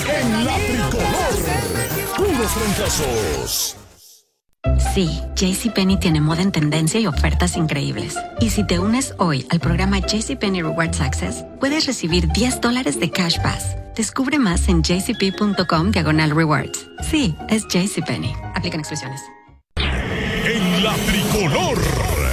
En la tricolor, puros fracasos. Sí, JCPenney tiene moda en tendencia y ofertas increíbles. Y si te unes hoy al programa JCPenney Rewards Access, puedes recibir $10 de Cash Pass. Descubre más en jcp.com/rewards. Sí, es JCPenney. Aplican exclusiones. En la tricolor.